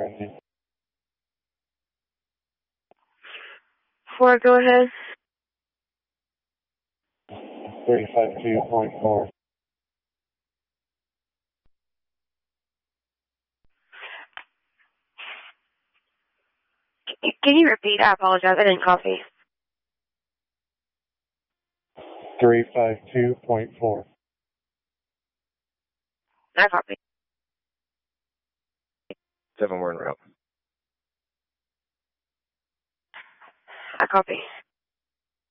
engine. 4, go ahead. 352.4. Can you repeat? I apologize. I didn't copy. 352.4. I copy. 7, we're en route. I copy.